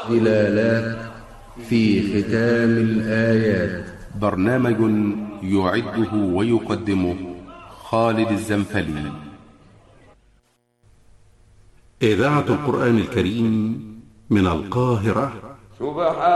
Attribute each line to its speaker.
Speaker 1: دلالات في ختام الآيات.
Speaker 2: برنامج يعده ويقدمه خالد الزنفلي.
Speaker 3: إذاعة القرآن الكريم من القاهرة.
Speaker 4: سبحان